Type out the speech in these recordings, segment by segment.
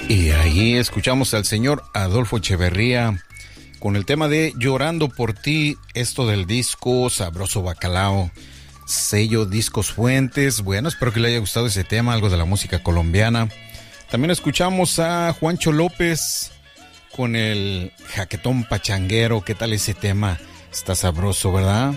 Y ahí escuchamos al señor Adolfo Echeverría con el tema de Llorando por ti, esto del disco Sabroso Bacalao, sello Discos Fuentes. Bueno, espero que le haya gustado ese tema, algo de la música colombiana. También escuchamos a Juancho López con el Jaquetón Pachanguero. ¿Qué tal ese tema? Está sabroso, ¿verdad?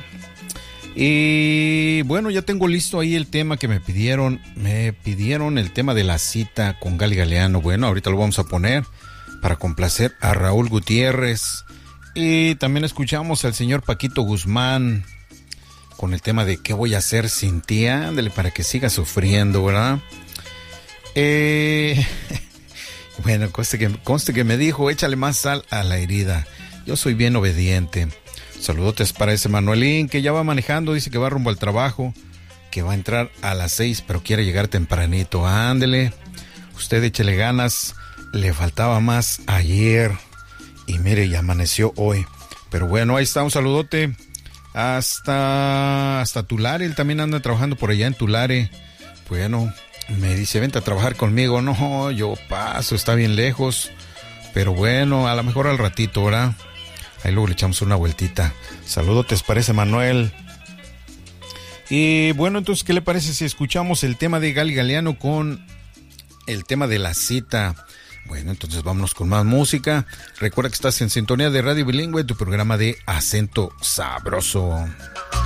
Y bueno, ya tengo listo ahí el tema que me pidieron. Me pidieron el tema de La Cita con Gali Galeano. Bueno, ahorita lo vamos a poner para complacer a Raúl Gutiérrez. Y también escuchamos al señor Paquito Guzmán con el tema de ¿Qué voy a hacer sin ti? Ándale, para que siga sufriendo, ¿verdad? Bueno, conste que me dijo, échale más sal a la herida. Yo soy bien obediente. Saludotes para ese Manuelín que ya va manejando, dice que va rumbo al trabajo, que va a entrar a las 6, pero quiere llegar tempranito. Ándele, usted échele ganas, le faltaba más ayer y mire, ya amaneció hoy. Pero bueno, ahí está, un saludote hasta Tulare. Él también anda trabajando por allá en Tulare. Bueno, me dice, vente a trabajar conmigo. No, yo paso, está bien lejos, pero bueno, a lo mejor al ratito, ¿verdad? Ahí luego le echamos una vueltita. Saludotes para ese Manuel. Y bueno, entonces, ¿qué le parece si escuchamos el tema de Gali Galeano con el tema de La Cita? Bueno, entonces vámonos con más música. Recuerda que estás en sintonía de Radio Bilingüe, tu programa de acento sabroso.